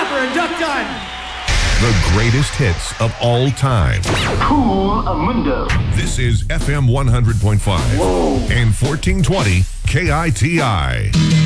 Clapper and Duck Dunn. The greatest hits of all time. Cool Mundo. This is FM 100.5 and 1420 KITI.